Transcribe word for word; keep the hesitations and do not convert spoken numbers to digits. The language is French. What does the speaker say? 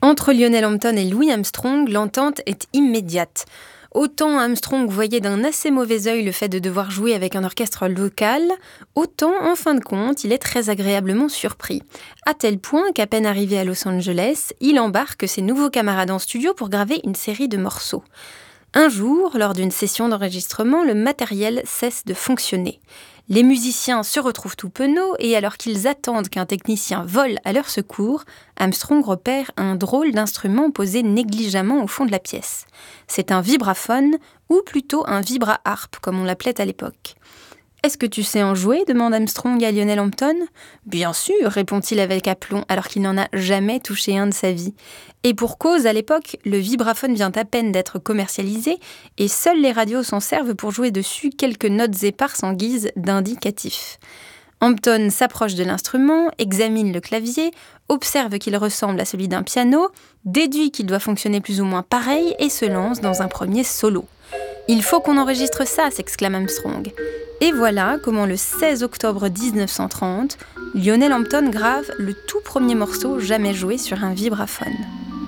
Entre Lionel Hampton et Louis Armstrong, l'entente est immédiate. Autant Armstrong voyait d'un assez mauvais œil le fait de devoir jouer avec un orchestre local, autant, en fin de compte, il est très agréablement surpris. À tel point qu'à peine arrivé à Los Angeles, il embarque ses nouveaux camarades en studio pour graver une série de morceaux. Un jour, lors d'une session d'enregistrement, le matériel cesse de fonctionner. Les musiciens se retrouvent tout penauds et alors qu'ils attendent qu'un technicien vole à leur secours, Armstrong repère un drôle d'instrument posé négligemment au fond de la pièce. C'est un vibraphone, ou plutôt un vibra-harpe, comme on l'appelait à l'époque. « Est-ce que tu sais en jouer ?» demande Armstrong à Lionel Hampton. « Bien sûr », répond-il avec aplomb, alors qu'il n'en a jamais touché un de sa vie. Et pour cause, à l'époque, le vibraphone vient à peine d'être commercialisé et seules les radios s'en servent pour jouer dessus quelques notes éparses en guise d'indicatif. Hampton s'approche de l'instrument, examine le clavier, observe qu'il ressemble à celui d'un piano, déduit qu'il doit fonctionner plus ou moins pareil et se lance dans un premier solo. « Il faut qu'on enregistre ça !» s'exclame Armstrong. Et voilà comment le seize octobre dix-neuf cent trente, Lionel Hampton grave le tout premier morceau jamais joué sur un vibraphone.